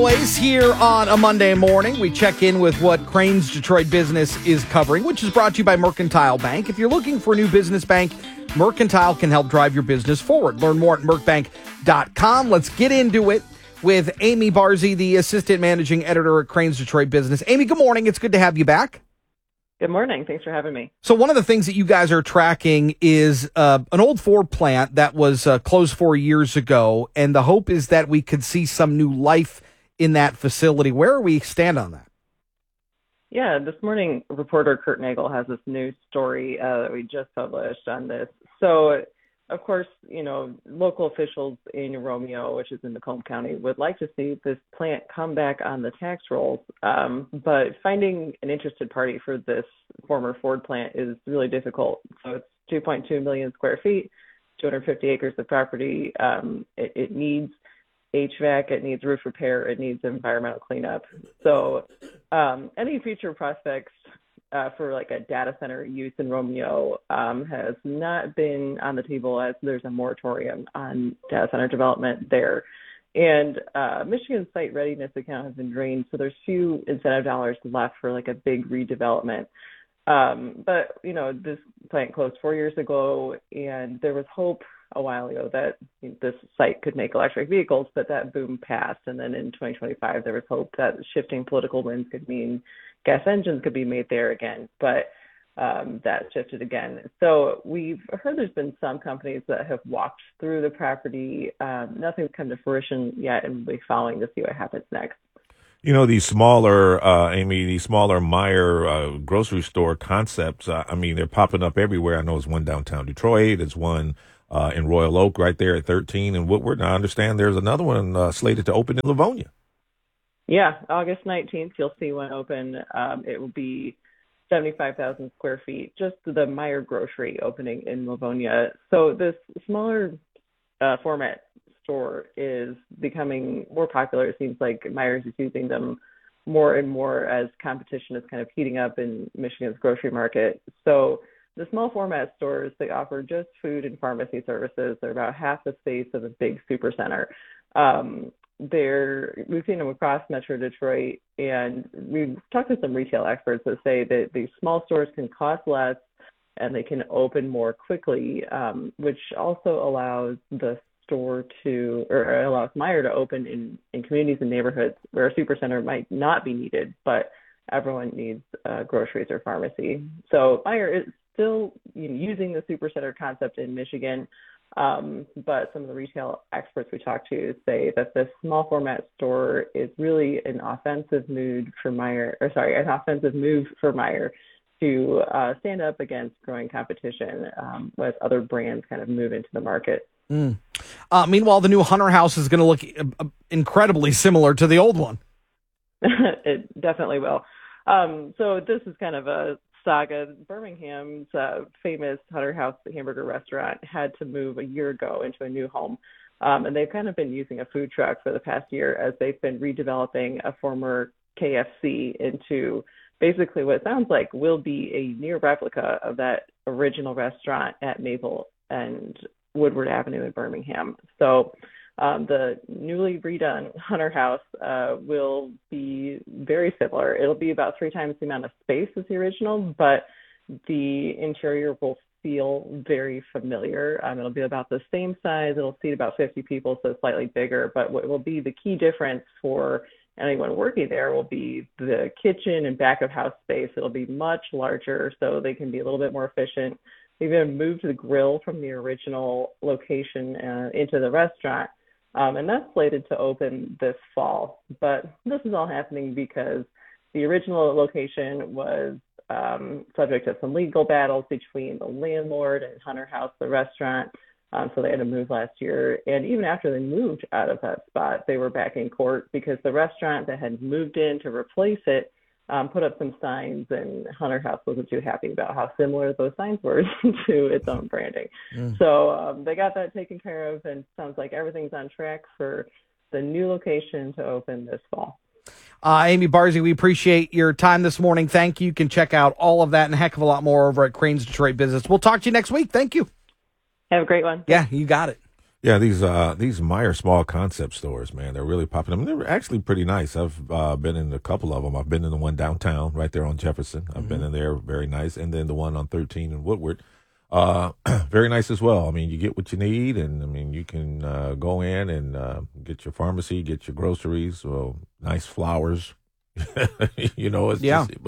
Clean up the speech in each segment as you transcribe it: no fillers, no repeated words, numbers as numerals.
Always here on a Monday morning, we check in with what Crane's Detroit Business is covering, which is brought to you by Mercantile Bank. If you're looking for a new business bank, Mercantile can help drive your business forward. Learn more at mercbank.com. Let's get into it with Amy Barzy, the Assistant Managing Editor at Crane's Detroit Business. Amy, good morning. It's good to have you back. Good morning. Thanks for having me. So one of the things that you guys are tracking is an old Ford plant that was closed 4 years ago, and the hope is that we could see some new life in that facility. Where are we stand on that? Yeah, this morning, reporter Kurt Nagel has this news story that we just published on this. So, of course, local officials in Romeo, which is in Macomb County, would like to see this plant come back on the tax rolls. But finding an interested party for this former Ford plant is really difficult. So it's 2.2 million square feet, 250 acres of property. It needs HVAC, it needs roof repair, it needs environmental cleanup. So any future prospects for like a data center use in Romeo has not been on the table, as there's a moratorium on data center development there. And Michigan's site readiness account has been drained, so there's few incentive dollars left for like a big redevelopment. But this plant closed 4 years ago, and there was hope a while ago that this site could make electric vehicles, but that boom passed. And then in 2025, there was hope that shifting political winds could mean gas engines could be made there again, but that shifted again. So we've heard there's been some companies that have walked through the property. Nothing's come to fruition yet, and we'll be following to see what happens next. These smaller, these smaller Meijer grocery store concepts, they're popping up everywhere. I know there's one downtown Detroit. There's one in Royal Oak right there at 13 and Woodward. And I understand there's another one slated to open in Livonia. Yeah, August 19th, you'll see one open. It will be 75,000 square feet, just the Meijer grocery opening in Livonia. So this smaller format store is becoming more popular. It seems like Meijer's is using them more and more as competition is kind of heating up in Michigan's grocery market. So the small format stores, they offer just food and pharmacy services. They're about half the space of a big super center. We've seen them across Metro Detroit, and we've talked to some retail experts that say that these small stores can cost less and they can open more quickly, which also allows allows Meijer to open in communities and neighborhoods where a supercenter might not be needed, but everyone needs groceries or pharmacy. So Meijer is still using the supercenter concept in Michigan, but some of the retail experts we talked to say that the small format store is really an offensive move for Meijer to stand up against growing competition as other brands kind of move into the market. Meanwhile, the new Hunter House is going to look incredibly similar to the old one. It definitely will. So this is kind of a saga. Birmingham's famous Hunter House hamburger restaurant had to move a year ago into a new home. And they've kind of been using a food truck for the past year as they've been redeveloping a former KFC into basically what sounds like will be a near replica of that original restaurant at Maple and Woodward Avenue in Birmingham. So the newly redone Hunter House will be very similar. It'll be about 3 times the amount of space as the original, but the interior will feel very familiar. It'll be about the same size. It'll seat about 50 people, so slightly bigger. But what will be the key difference for anyone working there will be the kitchen and back of house space. It'll be much larger, so they can be a little bit more efficient. They've even moved the grill from the original location into the restaurant, and that's slated to open this fall. But this is all happening because the original location was subject to some legal battles between the landlord and Hunter House, the restaurant. So they had to move last year. And even after they moved out of that spot, they were back in court because the restaurant that had moved in to replace it put up some signs, and Hunter House wasn't too happy about how similar those signs were to its own branding. So they got that taken care of, and sounds like everything's on track for the new location to open this fall. Amy Barzy, we appreciate your time this morning. Thank you. You can check out all of that and a heck of a lot more over at Crane's Detroit Business. We'll talk to you next week. Thank you. Have a great one. Yeah, you got it. Yeah, these Meyer small concept stores, man, they're really popping up. They're actually pretty nice. I've been in a couple of them. I've been in the one downtown, right there on Jefferson. I've been in there, very nice, and then the one on 13 in Woodward, very nice as well. I mean, you get what you need, and I mean, you can go in and get your pharmacy, get your groceries, nice flowers. It's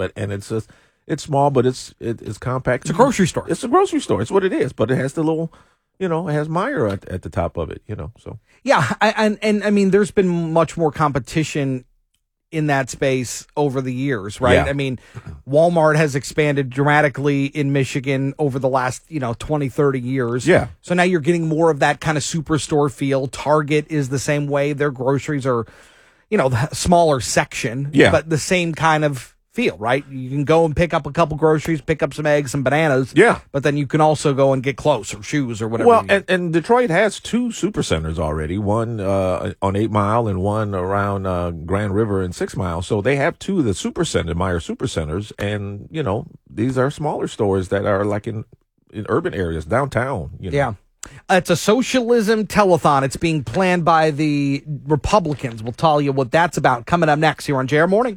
it's small, but it's compact. It's a grocery store. It's a grocery store. It's what it is, but it has the little. It has Meyer at the top of it, so. Yeah, and I mean, there's been much more competition in that space over the years, right? Yeah. I mean, Walmart has expanded dramatically in Michigan over the last, 20, 30 years. Yeah. So now you're getting more of that kind of superstore feel. Target is the same way. Their groceries are, the smaller section, but the same kind of feel, right? You can go and pick up a couple groceries, pick up some eggs, some bananas. Yeah. But then you can also go and get clothes or shoes or whatever. Well, and Detroit has 2 supercenters already, one on 8 Mile and one around Grand River and 6 Mile. So they have 2 of the supercenter, Meyer supercenters. And, these are smaller stores that are like in urban areas, downtown. Yeah. It's a socialism telethon. It's being planned by the Republicans. We'll tell you what that's about coming up next here on JR Morning.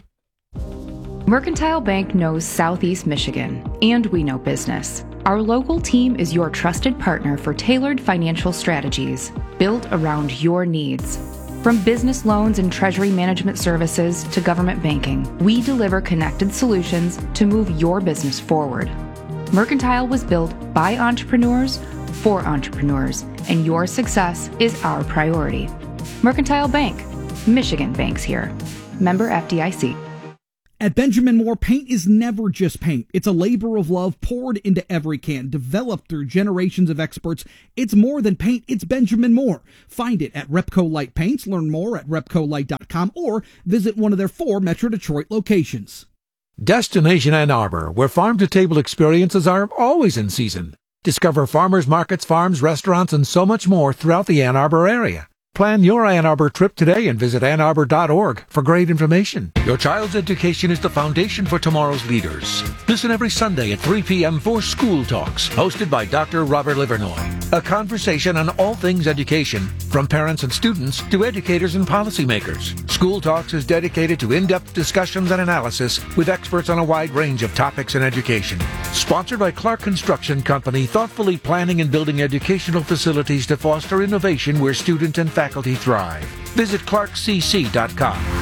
Mercantile Bank knows Southeast Michigan, and we know business. Our local team is your trusted partner for tailored financial strategies built around your needs. From business loans and treasury management services to government banking, we deliver connected solutions to move your business forward. Mercantile was built by entrepreneurs for entrepreneurs, and your success is our priority. Mercantile Bank, Michigan banks here. Member FDIC. At Benjamin Moore, paint is never just paint. It's a labor of love poured into every can, developed through generations of experts. It's more than paint, it's Benjamin Moore. Find it at Repco Light Paints. Learn more at repcolight.com or visit one of their 4 Metro Detroit locations. Destination Ann Arbor, where farm-to-table experiences are always in season. Discover farmers markets, farms, restaurants, and so much more throughout the Ann Arbor area. Plan your Ann Arbor trip today and visit annarbor.org for great information. Your child's education is the foundation for tomorrow's leaders. Listen every Sunday at 3 p.m. for School Talks, hosted by Dr. Robert Livernoy. A conversation on all things education, from parents and students to educators and policymakers. School Talks is dedicated to in-depth discussions and analysis with experts on a wide range of topics in education. Sponsored by Clark Construction Company, thoughtfully planning and building educational facilities to foster innovation where student and faculty thrive. Visit clarkcc.com.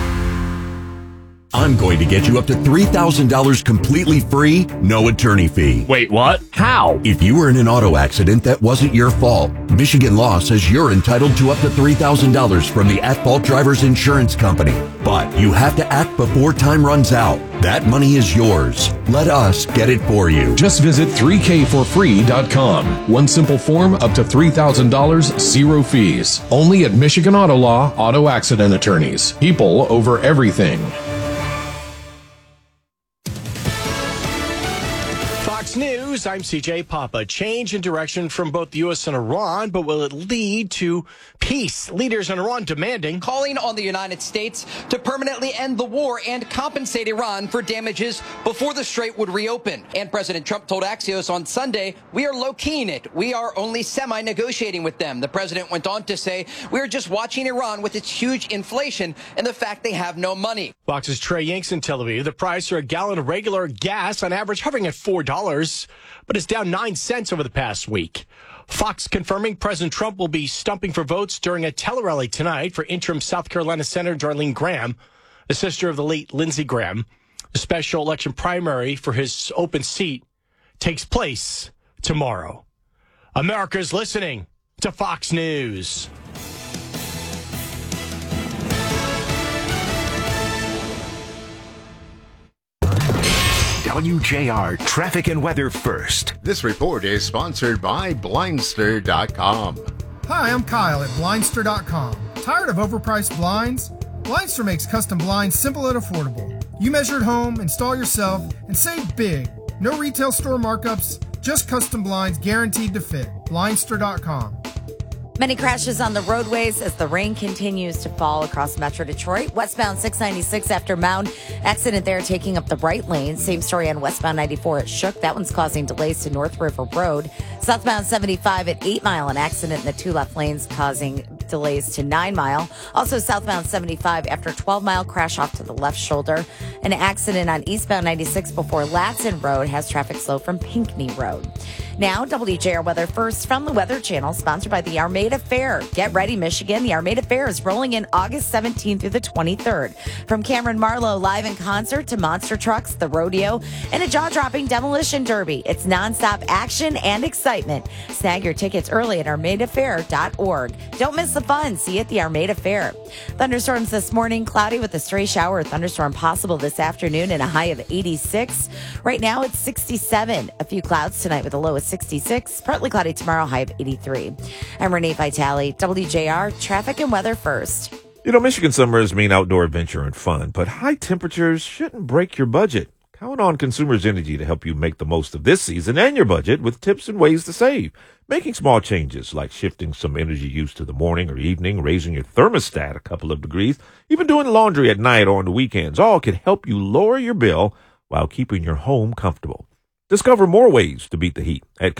I'm going to get you up to $3,000 completely free, no attorney fee. Wait, what? How? If you were in an auto accident that wasn't your fault, Michigan law says you're entitled to up to $3,000 from the at-fault driver's insurance company. But you have to act before time runs out. That money is yours. Let us get it for you. Just visit 3kforfree.com. One simple form, up to $3,000, 0 fees. Only at Michigan Auto Law, Auto Accident Attorneys. People over everything. News, I'm CJ Papa. Change in direction from both the U.S. and Iran, but will it lead to peace? Leaders in Iran calling on the United States to permanently end the war and compensate Iran for damages before the strait would reopen. And President Trump told Axios on Sunday, we are low-keying it. We are only semi-negotiating with them. The president went on to say, we are just watching Iran with its huge inflation and the fact they have no money. Fox's Trey Yanks in Tel Aviv. The price for a gallon of regular gas on average hovering at $4. But it's down 9 cents over the past week. Fox confirming President Trump will be stumping for votes during a tele-rally tonight for interim South Carolina Senator Darlene Graham, the sister of the late Lindsey Graham. The special election primary for his open seat takes place tomorrow. America's listening to Fox News. WJR Traffic and Weather First. This report is sponsored by Blindster.com. Hi, I'm Kyle at Blindster.com. Tired of overpriced blinds? Blindster makes custom blinds simple and affordable. You measure at home, install yourself, and save big. No retail store markups, just custom blinds guaranteed to fit. Blindster.com. Many crashes on the roadways as the rain continues to fall across Metro Detroit. Westbound 696 after Mound. Accident there taking up the right lane. Same story on westbound 94 at Shook. That one's causing delays to North River Road. Southbound 75 at 8 Mile. An accident in the two left lanes causing delays to 9 Mile. Also southbound 75 after 12 Mile crash off to the left shoulder. An accident on eastbound 96 before Latson Road has traffic slow from Pinckney Road. Now, WJR Weather First from the Weather Channel, sponsored by the Armada Fair. Get ready, Michigan. The Armada Fair is rolling in August 17th through the 23rd. From Cameron Marlowe live in concert to monster trucks, the rodeo, and a jaw-dropping demolition derby. It's nonstop action and excitement. Snag your tickets early at armadafair.org. Don't miss the fun. See you at the Armada Fair. Thunderstorms this morning, cloudy with a stray shower or thunderstorm possible this afternoon and a high of 86. Right now, it's 67. A few clouds tonight with a low of 66. Partly cloudy tomorrow, high of 83. I'm Renee Vitale, WJR Traffic and Weather First. You know, Michigan summers mean outdoor adventure and fun, but high temperatures shouldn't break your budget. Count on Consumers Energy to help you make the most of this season and your budget with tips and ways to save. Making small changes like shifting some energy use to the morning or evening, raising your thermostat a couple of degrees, even doing laundry at night or on the weekends, all can help you lower your bill while keeping your home comfortable. Discover more ways to beat the heat at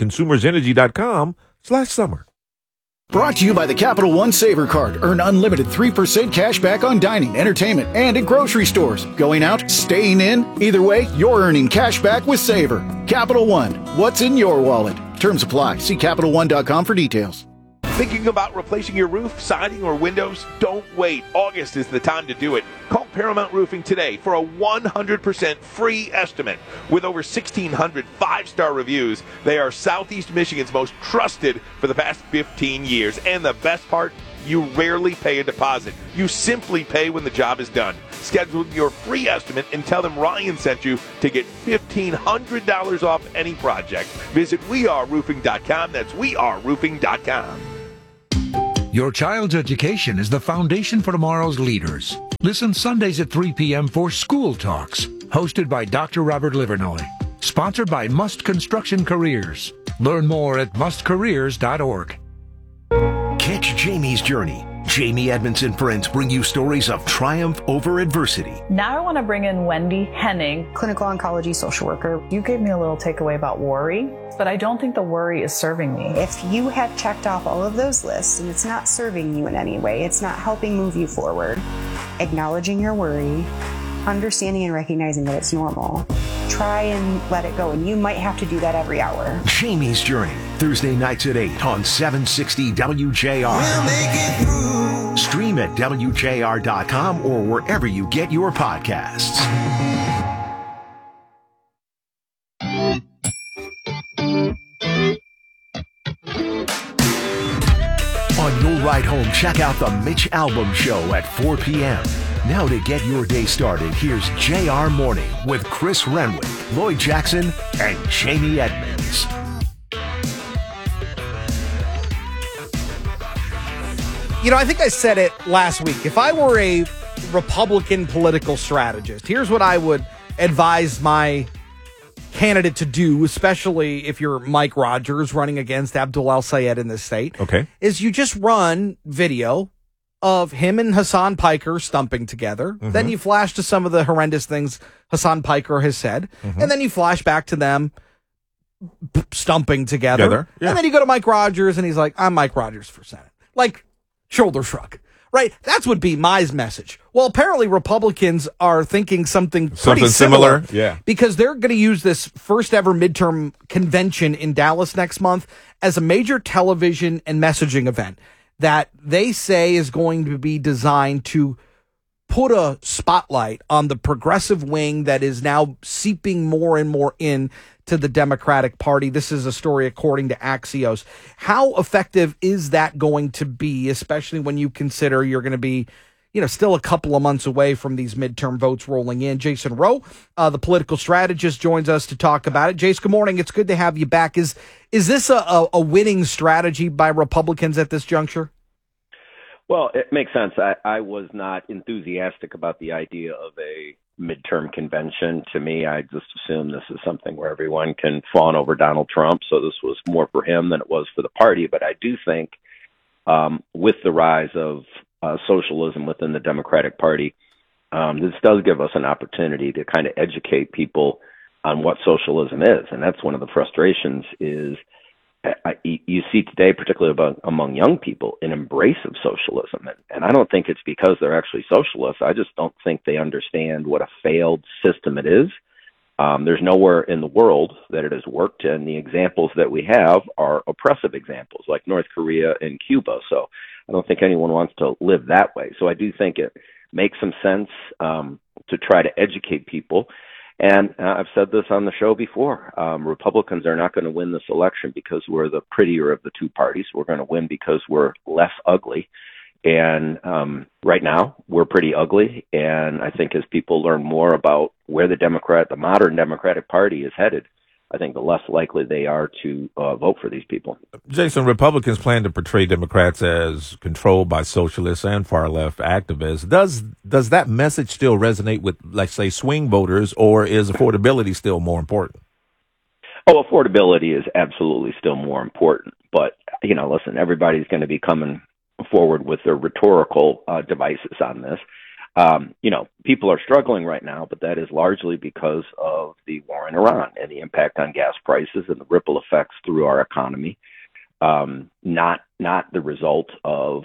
consumersenergy.com/summer. Brought to you by the Capital One Saver Card. Earn unlimited 3% cash back on dining, entertainment, and at grocery stores. Going out, staying in, either way, you're earning cash back with Saver. Capital One, what's in your wallet? Terms apply. See CapitalOne.com for details. Thinking about replacing your roof, siding, or windows? Don't wait. August is the time to do it. Call Paramount Roofing today for a 100% free estimate. With over 1,600 five-star reviews, they are Southeast Michigan's most trusted for the past 15 years. And the best part, you rarely pay a deposit. You simply pay when the job is done. Schedule your free estimate and tell them Ryan sent you to get $1,500 off any project. Visit weareroofing.com. That's weareroofing.com. Your child's education is the foundation for tomorrow's leaders. Listen Sundays at 3 p.m. for School Talks, hosted by Dr. Robert Livernoy. Sponsored by Must Construction Careers. Learn more at mustcareers.org. Catch Jamie's journey. Jamie Edmonds and friends bring you stories of triumph over adversity. Now I want to bring in Wendy Henning, clinical oncology social worker. You gave me a little takeaway about worry, but I don't think the worry is serving me. If you have checked off all of those lists and it's not serving you in any way, it's not helping move you forward, acknowledging your worry, understanding and recognizing that it's normal, try and let it go. And you might have to do that every hour. Jamie's Journey, Thursday nights at 8 on 760 WJR. We'll make it through. Stream at WJR.com or wherever you get your podcasts. On your ride home, check out the Mitch Albom Show at 4 p.m. Now to get your day started, here's JR Morning with Chris Renwick, Lloyd Jackson, and Jamie Edmonds. You know, I think I said it last week. If I were a Republican political strategist, here's what I would advise my candidate to do, especially if you're Mike Rogers running against Abdul El-Sayed in this state. Okay. Is you just run video of him and Hassan Piker stumping together. Mm-hmm. Then you flash to some of the horrendous things Hassan Piker has said. Mm-hmm. And then you flash back to them stumping together. Yeah. And then you go to Mike Rogers and he's like, I'm Mike Rogers for Senate. Like, shoulder shrug, right? That's would be my message. Well, apparently Republicans are thinking something pretty similar. Yeah. Because they're going to use this first ever midterm convention in Dallas next month as a major television and messaging event that they say is going to be designed to put a spotlight on the progressive wing that is now seeping more and more in to the Democratic Party. This is a story according to Axios. How effective is that going to be, especially when you consider you're going to be, you know, still a couple of months away from these midterm votes rolling in? Jason Rowe, the political strategist, joins us to talk about it. Jace, good morning. It's good to have you back. Is this a winning strategy by Republicans at this juncture? Well, it makes sense. I was not enthusiastic about the idea of a midterm convention. To me, I just assumed this is something where everyone can fawn over Donald Trump. So this was more for him than it was for the party. But I do think with the rise of socialism within the Democratic Party, this does give us an opportunity to kind of educate people on what socialism is. And that's one of the frustrations is you see today, particularly among young people, an embrace of socialism. And I don't think it's because they're actually socialists. I just don't think they understand what a failed system it is. There's nowhere in the world that it has worked, and the examples that we have are oppressive examples, like North Korea and Cuba. So I don't think anyone wants to live that way. So I do think it makes some sense to try to educate people. And I've said this on the show before. Republicans are not going to win this election because we're the prettier of the two parties. We're going to win because we're less ugly. And right now, we're pretty ugly. And I think as people learn more about where the modern Democratic Party is headed, I think the less likely they are to vote for these people. Jason, Republicans plan to portray Democrats as controlled by socialists and far-left activists. Does that message still resonate with, let's say, swing voters, or is affordability still more important? Oh, affordability is absolutely still more important. But, listen, everybody's going to be coming forward with their rhetorical devices on this. People are struggling right now, but that is largely because of the war in Iran and the impact on gas prices and the ripple effects through our economy, not the result of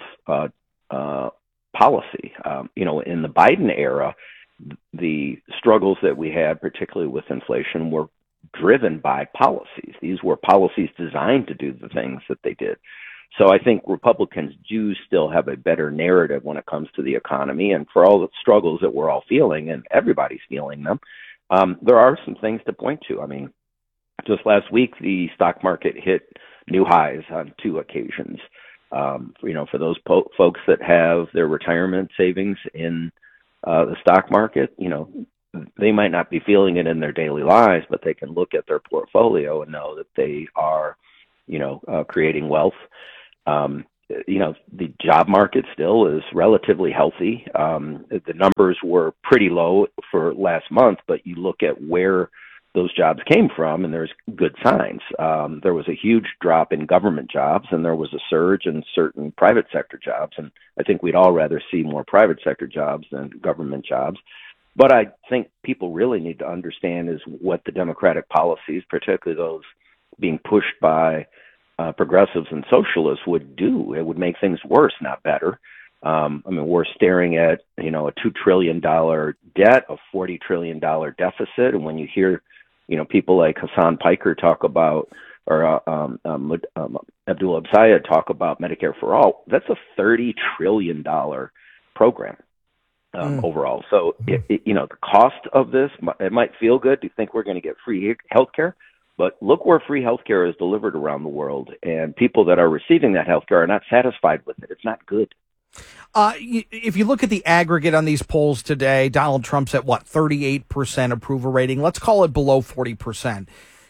policy. In the Biden era, the struggles that we had, particularly with inflation, were driven by policies. These were policies designed to do the things that they did. So I think Republicans do still have a better narrative when it comes to the economy, and for all the struggles that we're all feeling, and everybody's feeling them, there are some things to point to. I mean, just last week, the stock market hit new highs on 2 occasions. For those folks that have their retirement savings in the stock market, they might not be feeling it in their daily lives, but they can look at their portfolio and know that they are, creating wealth. The job market still is relatively healthy. The numbers were pretty low for last month, but you look at where those jobs came from, and there's good signs. There was a huge drop in government jobs, and there was a surge in certain private sector jobs. And I think we'd all rather see more private sector jobs than government jobs. But I think people really need to understand is what the Democratic policies, particularly those being pushed by progressives and socialists, would do. It would make things worse, not better. We're staring at, a $2 trillion debt, a $40 trillion deficit. And when you hear, people like Hassan Piker talk about, or Abdullah Absayed talk about Medicare for All, that's a $30 trillion program overall. So, the cost of this, it might feel good to think we're going to get free health care. But look where free healthcare is delivered around the world, and people that are receiving that healthcare are not satisfied with it. It's not good. If you look at the aggregate on these polls today, Donald Trump's at 38% approval rating. Let's call it below 40%.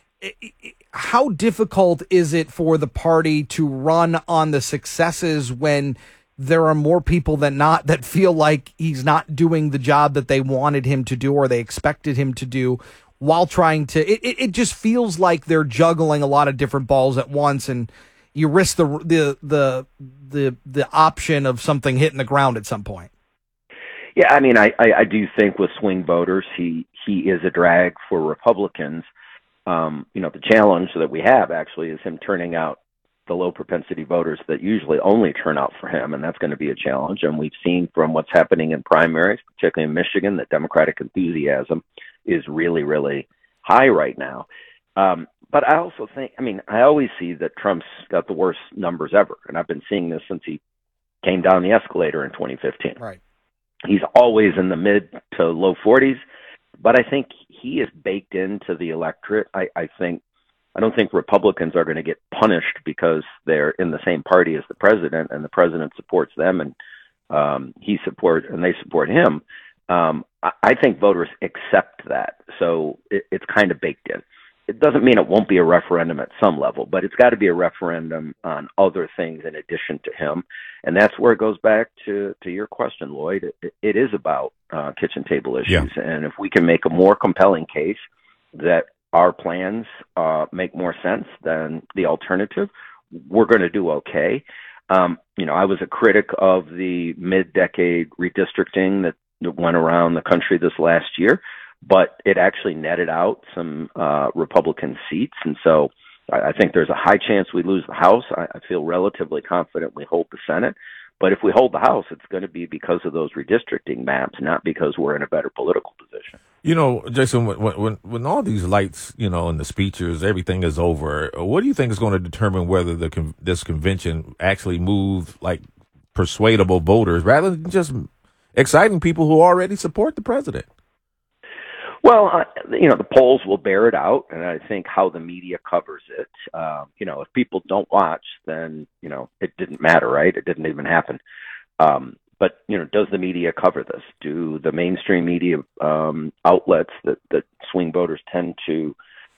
How difficult is it for the party to run on the successes when there are more people than not that feel like he's not doing the job that they wanted him to do or they expected him to do? While trying to, it just feels like they're juggling a lot of different balls at once, and you risk the option of something hitting the ground at some point. Yeah, I do think with swing voters, he is a drag for Republicans. The challenge that we have actually is him turning out the low propensity voters that usually only turn out for him, and that's going to be a challenge. And we've seen from what's happening in primaries, particularly in Michigan, that Democratic enthusiasm is really, really high right now. But I also think, I always see that Trump's got the worst numbers ever, and I've been seeing this since he came down the escalator in 2015. Right. He's always in the mid to low 40s, but I think he is baked into the electorate. I don't think Republicans are going to get punished because they're in the same party as the president, and the president supports them, and they support him. I think voters accept that, so it's kind of baked in. It doesn't mean it won't be a referendum at some level, but it's got to be a referendum on other things in addition to him, and that's where it goes back to your question, Lloyd. It is about kitchen table issues, and if we can make a more compelling case that our plans make more sense than the alternative, we're going to do okay. I was a critic of the mid-decade redistricting that went around the country this last year, but it actually netted out some Republican seats. And so I think there's a high chance we lose the House. I feel relatively confident we hold the Senate. But if we hold the House, it's going to be because of those redistricting maps, not because we're in a better political position. Jason, when all these lights, and the speeches, everything is over, what do you think is going to determine whether this convention actually moves like persuadable voters rather than just exciting people who already support the president? Well, the polls will bear it out, and I think how the media covers it. If people don't watch, then, it didn't matter, right? It didn't even happen. But, does the media cover this? Do the mainstream media outlets that swing voters tend to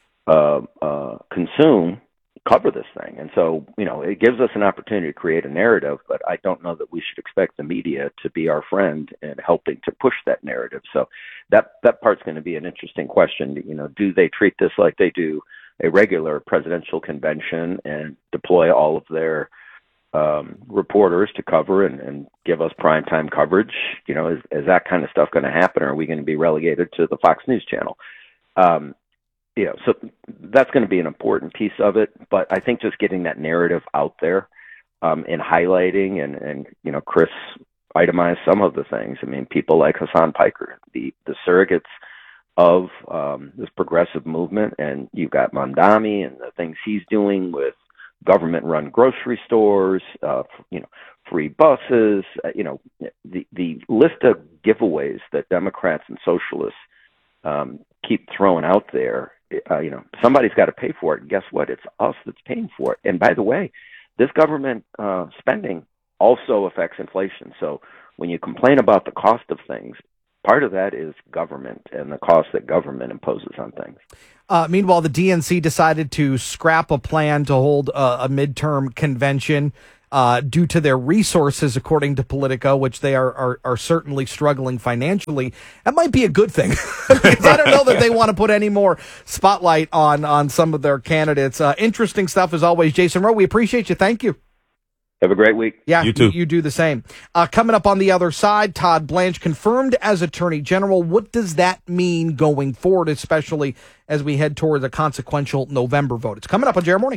consume cover this thing? And so, it gives us an opportunity to create a narrative, but I don't know that we should expect the media to be our friend in helping to push that narrative. So that part's going to be an interesting question. Do they treat this like they do a regular presidential convention and deploy all of their reporters to cover and give us primetime coverage? Is that kind of stuff going to happen, or are we going to be relegated to the Fox News channel? So that's going to be an important piece of it. But I think just getting that narrative out there and highlighting and Chris itemized some of the things. I mean, people like Hassan Piker, the surrogates of this progressive movement, and you've got Mamdani and the things he's doing with government-run grocery stores, free buses, the list of giveaways that Democrats and socialists keep throwing out there. Somebody's got to pay for it, and guess what? It's us that's paying for it. And by the way, this government spending also affects inflation. So when you complain about the cost of things, part of that is government and the cost that government imposes on things. Meanwhile, the DNC decided to scrap a plan to hold a midterm convention due to their resources, according to Politico, which they are certainly struggling financially. That might be a good thing, because I don't know that they want to put any more spotlight on some of their candidates. Interesting stuff as always. Jason Rowe, we appreciate you. Thank you. Have a great week. Yeah, you too. You do the same. Coming up on the other side, Todd Blanche confirmed as Attorney General. What does that mean going forward, especially as we head towards a consequential November vote? It's coming up on JR Morning.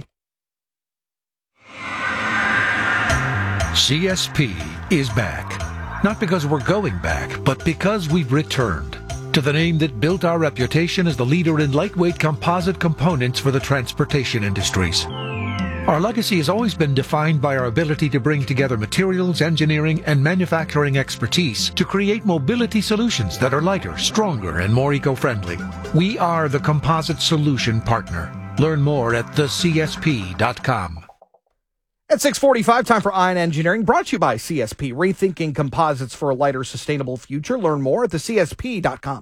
CSP is back. Not because we're going back, but because we've returned to the name that built our reputation as the leader in lightweight composite components for the transportation industries. Our legacy has always been defined by our ability to bring together materials, engineering, and manufacturing expertise to create mobility solutions that are lighter, stronger, and more eco-friendly. We are the composite solution partner. Learn more at thecsp.com. At 6:45, time for Ion Engineering, brought to you by CSP, rethinking composites for a lighter, sustainable future. Learn more at thecsp.com.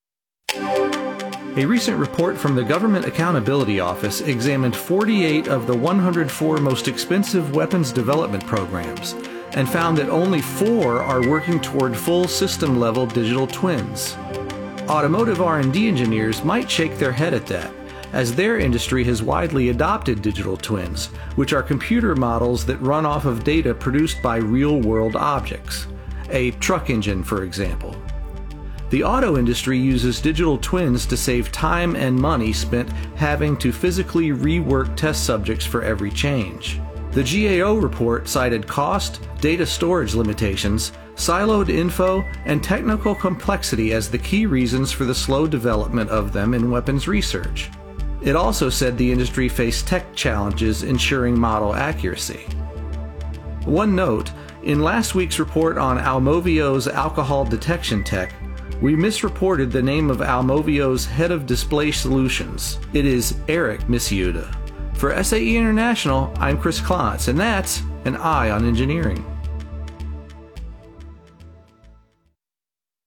A recent report from the Government Accountability Office examined 48 of the 104 most expensive weapons development programs and found that only 4 are working toward full system-level digital twins. Automotive R&D engineers might shake their head at that, as their industry has widely adopted digital twins, which are computer models that run off of data produced by real-world objects. A truck engine, for example. The auto industry uses digital twins to save time and money spent having to physically rework test subjects for every change. The GAO report cited cost, data storage limitations, siloed info, and technical complexity as the key reasons for the slow development of them in weapons research. It also said the industry faced tech challenges ensuring model accuracy. One note, in last week's report on Almovio's alcohol detection tech, we misreported the name of Almovio's head of display solutions. It is Eric Misiuda. For SAE International, I'm Chris Klotz, and that's an Eye on Engineering.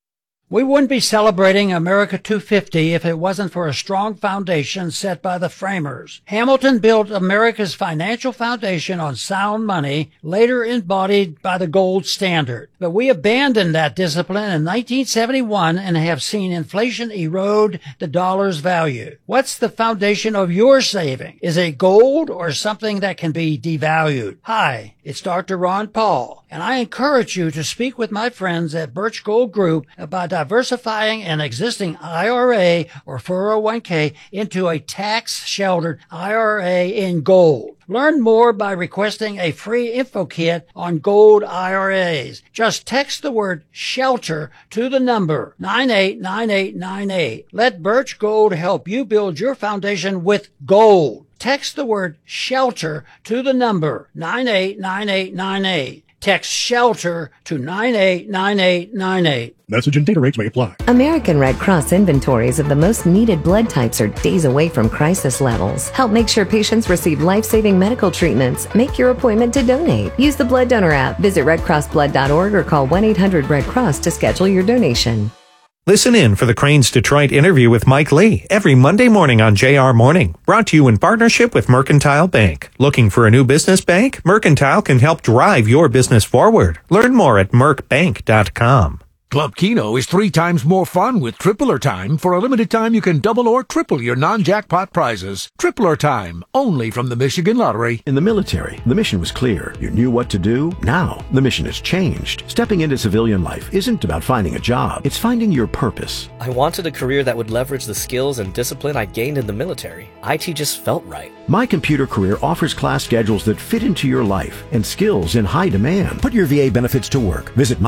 We wouldn't be celebrating America 250 if it wasn't for a strong foundation set by the framers. Hamilton built America's financial foundation on sound money, later embodied by the gold standard. But we abandoned that discipline in 1971 and have seen inflation erode the dollar's value. What's the foundation of your saving? Is it gold or something that can be devalued? Hi, it's Dr. Ron Paul, and I encourage you to speak with my friends at Birch Gold Group about diversifying an existing IRA or 401k into a tax-sheltered IRA in gold. Learn more by requesting a free info kit on gold IRAs. Just text the word SHELTER to the number 989898. Let Birch Gold help you build your foundation with gold. Text the word SHELTER to the number 989898. Text SHELTER to 989898. Message and data rates may apply. American Red Cross inventories of the most needed blood types are days away from crisis levels. Help make sure patients receive life-saving medical treatments. Make your appointment to donate. Use the Blood Donor app. Visit redcrossblood.org or call 1-800-RED-CROSS to schedule your donation. Listen in for the Cranes Detroit interview with Mike Lee every Monday morning on JR Morning. Brought to you in partnership with Mercantile Bank. Looking for a new business bank? Mercantile can help drive your business forward. Learn more at mercbank.com. Club Keno is 3 times more fun with Tripler Time. For a limited time, you can double or triple your non-jackpot prizes. Tripler Time, only from the Michigan Lottery. In the military, the mission was clear. You knew what to do. Now, the mission has changed. Stepping into civilian life isn't about finding a job. It's finding your purpose. I wanted a career that would leverage the skills and discipline I gained in the military. IT just felt right. My Computer Career offers class schedules that fit into your life and skills in high demand. Put your VA benefits to work. Visit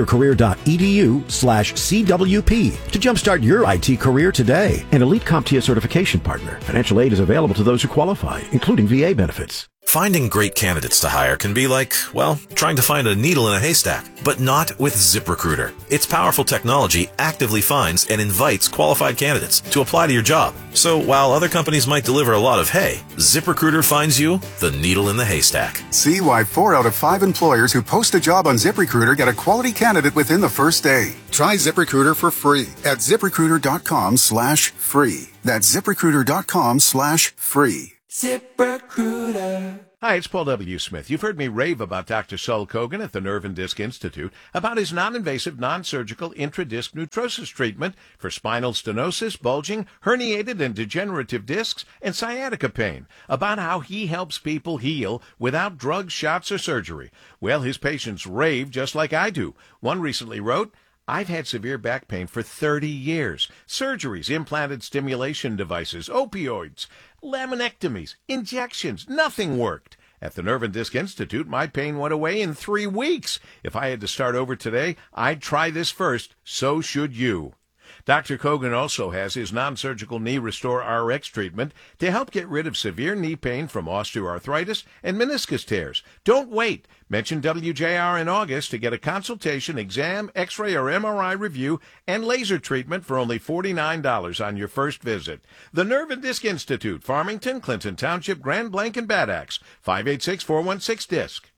mycomputercareer.edu/CWP to jumpstart your IT career today. An Elite CompTIA certification partner. Financial aid is available to those who qualify, including VA benefits. Finding great candidates to hire can be like, well, trying to find a needle in a haystack, but not with ZipRecruiter. Its powerful technology actively finds and invites qualified candidates to apply to your job. So while other companies might deliver a lot of hay, ZipRecruiter finds you the needle in the haystack. See why 4 out of 5 employers who post a job on ZipRecruiter get a quality candidate within the first day. Try ZipRecruiter for free at ZipRecruiter.com/free. That's ZipRecruiter.com/free. ZipRecruiter. Hi, it's Paul W. Smith. You've heard me rave about Dr. Saul Kogan at the Nerve and Disc Institute about his non-invasive, non-surgical intradisc nutrosis treatment for spinal stenosis, bulging, herniated and degenerative discs, and sciatica pain, about how he helps people heal without drugs, shots, or surgery. Well, his patients rave just like I do. One recently wrote, I've had severe back pain for 30 years. Surgeries, implanted stimulation devices, opioids, laminectomies, injections, nothing worked. At the Nerve and Disc Institute, my pain went away in 3 weeks. If I had to start over today, I'd try this first. So should you. Dr. Kogan also has his non-surgical Knee Restore RX treatment to help get rid of severe knee pain from osteoarthritis and meniscus tears. Don't wait. Mention WJR in August to get a consultation, exam, x-ray, or MRI review, and laser treatment for only $49 on your first visit. The Nerve and Disc Institute, Farmington, Clinton Township, Grand Blanc, and Bad Axe, 586-416-DISC.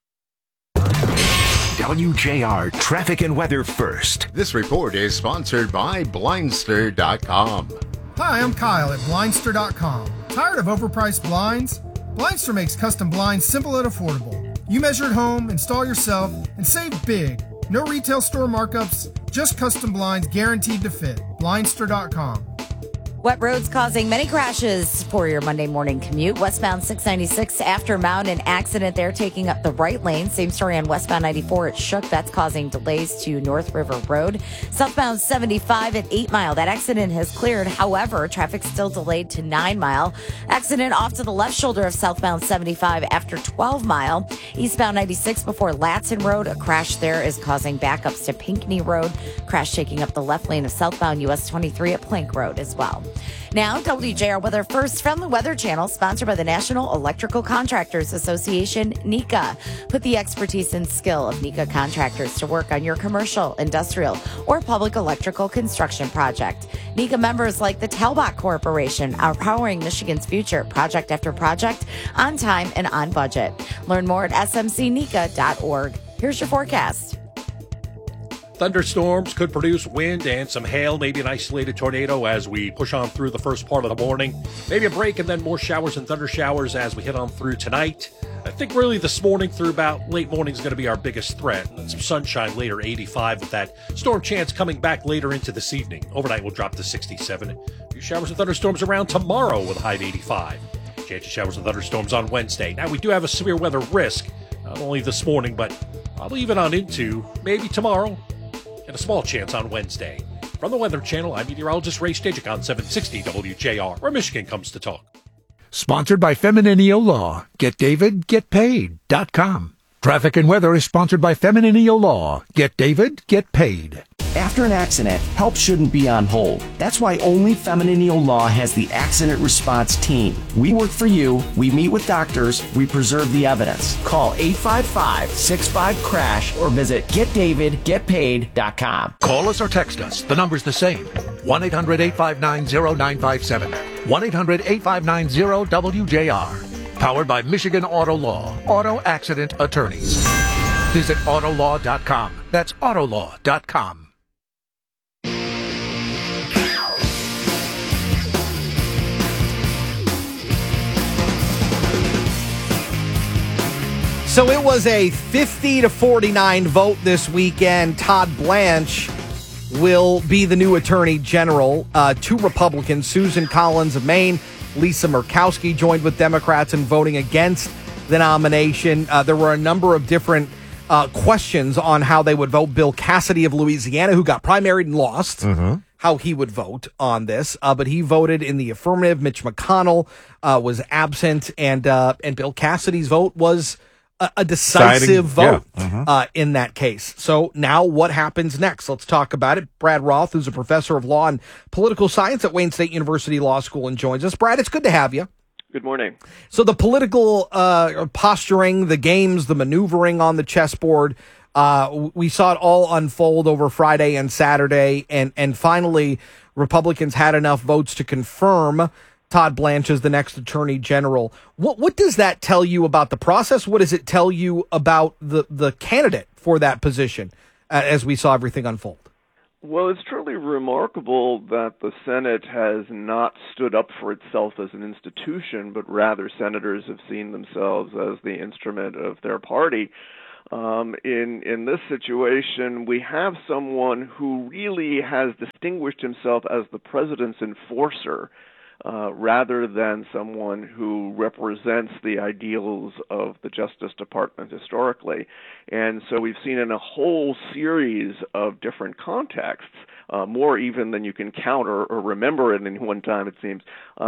WJR Traffic and Weather First. This report is sponsored by Blindster.com. Hi, I'm Kyle at Blindster.com. Tired of overpriced blinds? Blindster makes custom blinds simple and affordable. You measure at home, install yourself, and save big. No retail store markups, just custom blinds guaranteed to fit. Blindster.com. Wet roads causing many crashes for your Monday morning commute. Westbound 696 after Mound, an accident there taking up the right lane. Same story on westbound 94 at Shook. That's causing delays to North River Road. Southbound 75 at 8 Mile. That accident has cleared. However, traffic still delayed to 9 Mile. Accident off to the left shoulder of southbound 75 after 12 Mile. Eastbound 96 before Latson Road. A crash there is causing backups to Pinckney Road. Crash taking up the left lane of southbound US 23 at Plank Road as well. Now, WJR Weather First from the Weather Channel, sponsored by the National Electrical Contractors Association, NECA. Put the expertise and skill of NECA contractors to work on your commercial, industrial, or public electrical construction project. NECA members like the Talbot Corporation are powering Michigan's future, project after project, on time and on budget. Learn more at smcneca.org. Here's your forecast. thunderstorms could produce wind and some hail, maybe an isolated tornado as we push on through the first part of the morning. Maybe a break and then more showers and thunder showers as we hit on through tonight. I think really this morning through about late morning is going to be our biggest threat. And then some sunshine later, 85 with that storm chance coming back later into this evening. Overnight will drop to 67. A few showers and thunderstorms around tomorrow with a high of 85. Chance of showers and thunderstorms on Wednesday. Now we do have a severe weather risk, not only this morning, but probably even on into maybe tomorrow. And a small chance on Wednesday. From the Weather Channel, I'm meteorologist Ray Stajic on 760 WJR, where Michigan comes to talk. Sponsored by Femininio Law. GetDavidGetPaid.com. Traffic and weather is sponsored by Femininio Law. Get David, get paid. After an accident, help shouldn't be on hold. That's why only Femininio Law has the Accident Response Team. We work for you, we meet with doctors, we preserve the evidence. Call 855-65-CRASH or visit GetDavidGetPaid.com. Call us or text us. The number's the same. 1-800-859-0957. 1-800-859-0WJR. Powered by Michigan Auto Law. Auto Accident Attorneys. Visit Autolaw.com. That's Autolaw.com. So it was a 50-49 vote this weekend. Todd Blanche will be the new Attorney General. Two Republicans, Susan Collins of Maine, Lisa Murkowski, joined with Democrats in voting against the nomination. There were a number of different questions on how they would vote. Bill Cassidy of Louisiana, who got primaried and lost, how he would vote on this. But he voted in the affirmative. Mitch McConnell was absent, and Bill Cassidy's vote was a decisive vote in that case. So now what happens next? Let's talk about it. Brad Roth, who's a professor of law and political science at Wayne State University Law School, and joins us. Brad, it's good to have you. Good morning. So the political posturing, the games, the maneuvering on the chessboard, we saw it all unfold over Friday and Saturday, and finally Republicans had enough votes to confirm Todd Blanche as the next Attorney General. What does that tell you about the process? What does it tell you about the candidate for that position as we saw everything unfold? Well, it's truly remarkable that the Senate has not stood up for itself as an institution, but rather senators have seen themselves as the instrument of their party. In this situation, we have someone who really has distinguished himself as the president's enforcer, rather than someone who represents the ideals of the Justice Department historically. And so we've seen in a whole series of different contexts, more even than you can count or remember in one time, it seems.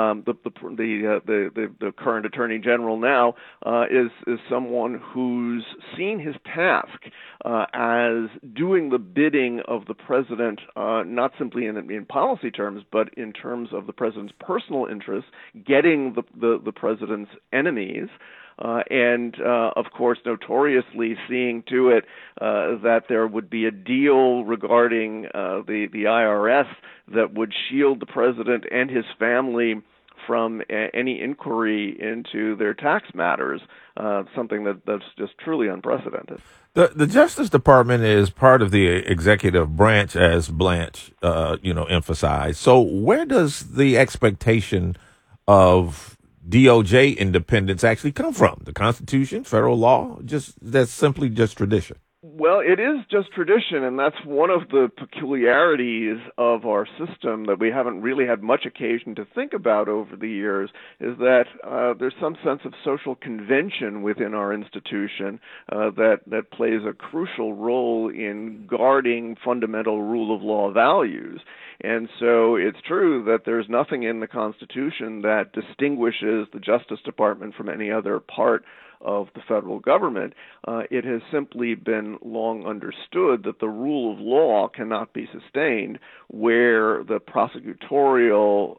The current Attorney General now is someone who's seen his task as doing the bidding of the president, not simply in policy terms, but in terms of the president's personal interests, getting the president's enemies. And of course, notoriously seeing to it that there would be a deal regarding the IRS that would shield the president and his family from any inquiry into their tax matters, something that's just truly unprecedented. The Justice Department is part of the executive branch, as Blanche, emphasized. So where does the expectation of DOJ independence actually come from? The Constitution, federal law, that's simply just tradition? Well, it is just tradition, and that's one of the peculiarities of our system that we haven't really had much occasion to think about over the years, is that there's some sense of social convention within our institution that plays a crucial role in guarding fundamental rule of law values. And so it's true that there's nothing in the Constitution that distinguishes the Justice Department from any other part of the federal government. It has simply been long understood that the rule of law cannot be sustained where the prosecutorial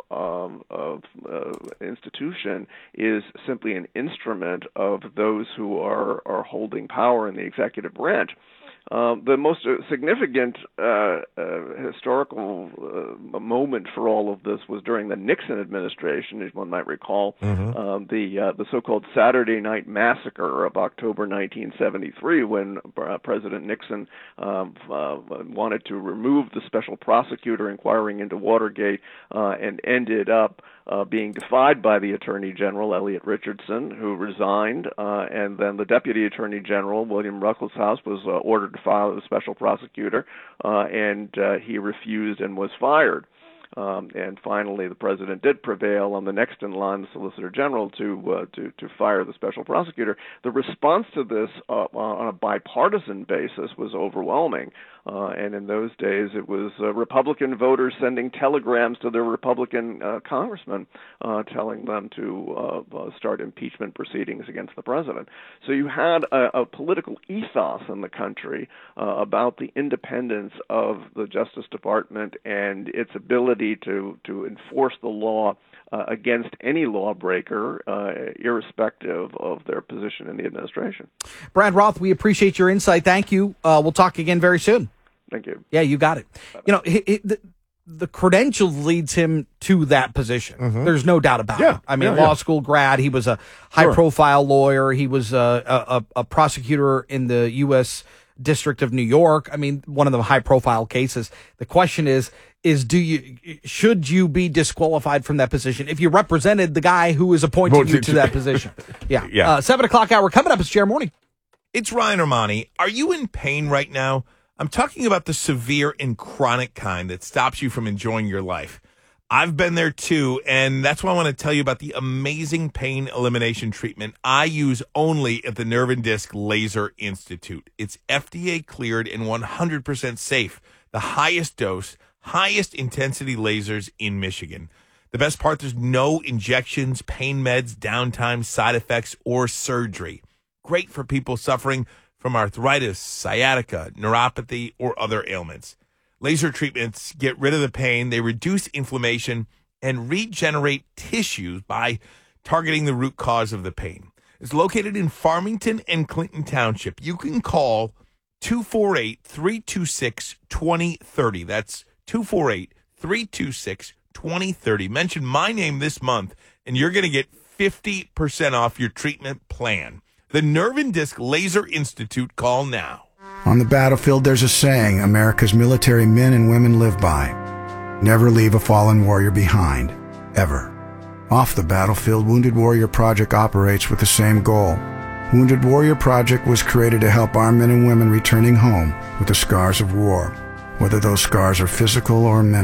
institution is simply an instrument of those who are holding power in the executive branch. The most significant historical moment for all of this was during the Nixon administration, as one might recall, the so-called Saturday Night Massacre of October 1973, when President Nixon wanted to remove the special prosecutor inquiring into Watergate and ended up being defied by the Attorney General, Elliot Richardson, who resigned, and then the Deputy Attorney General, William Ruckelshaus, was ordered to file as a special prosecutor, and he refused and was fired. And finally, the president did prevail on the next in line, the Solicitor General, to fire the special prosecutor. The response to this on a bipartisan basis was overwhelming. And in those days, it was Republican voters sending telegrams to their Republican congressmen telling them to start impeachment proceedings against the president. So you had a political ethos in the country about the independence of the Justice Department and its ability to enforce the law against any lawbreaker, irrespective of their position in the administration. Brad Roth, we appreciate your insight. Thank you. We'll talk again very soon. Thank you. Yeah, you got it. Bye-bye. The credentials leads him to that position. There's no doubt about it. I mean, law school grad. He was a high-profile lawyer. He was a prosecutor in the U.S. District of New York. I mean, one of the high-profile cases. The question is should you be disqualified from that position if you represented the guy who is appointing you to that position? Yeah. 7 o'clock hour coming up. It's JR Morning. It's Ryan Armani. Are you in pain right now? I'm talking about the severe and chronic kind that stops you from enjoying your life. I've been there too, and that's why I want to tell you about the amazing pain elimination treatment I use only at the Nerve and Disc Laser Institute. It's FDA cleared and 100% safe. The highest dose, highest intensity lasers in Michigan. The best part, there's no injections, pain meds, downtime, side effects, or surgery. Great for people suffering from arthritis, sciatica, neuropathy, or other ailments. Laser treatments get rid of the pain, they reduce inflammation, and regenerate tissues by targeting the root cause of the pain. It's located in Farmington and Clinton Township. You can call 248-326-2030. That's 248-326-2030. Mention my name this month, and you're going to get 50% off your treatment plan. The Nerve and Disc Laser Institute. Call now. On the battlefield, there's a saying America's military men and women live by. Never leave a fallen warrior behind. Ever. Off the battlefield, Wounded Warrior Project operates with the same goal. Wounded Warrior Project was created to help our men and women returning home with the scars of war, whether those scars are physical or mental.